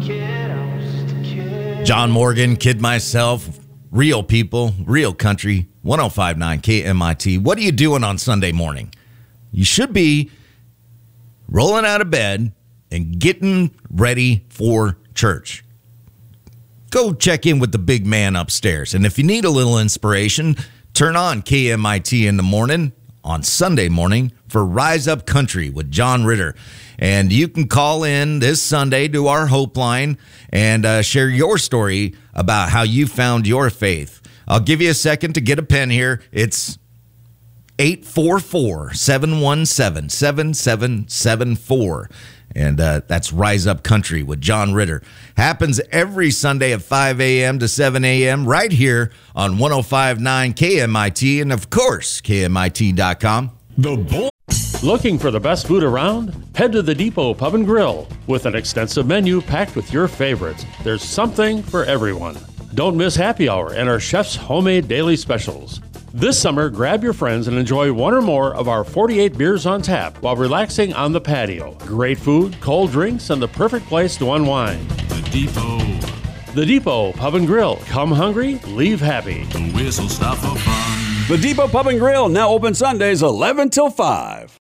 John Morgan, Kid Myself, real people, real country, 105.9 KMIT. What are you doing on Sunday morning? You should be rolling out of bed and getting ready for church. Go check in with the big man upstairs. And if you need a little inspiration, turn on KMIT in the morning on Sunday morning for Rise Up Country with John Ritter. And you can call in this Sunday to our Hope Line and share your story about how you found your faith. I'll give you a second to get a pen here. It's 844-717-7774. And that's Rise Up Country with John Ritter. Happens every Sunday at 5 a.m. to 7 a.m. right here on 105.9 KMIT and, of course, KMIT.com. Looking for the best food around? Head to the Depot Pub and Grill. With an extensive menu packed with your favorites, there's something for everyone. Don't miss happy hour and our chef's homemade daily specials. This summer, grab your friends and enjoy one or more of our 48 beers on tap while relaxing on the patio. Great food, cold drinks, and the perfect place to unwind. The Depot. The Depot Pub and Grill. Come hungry, leave happy. The whistle stop for fun. The Depot Pub and Grill, now open Sundays 11 till 5.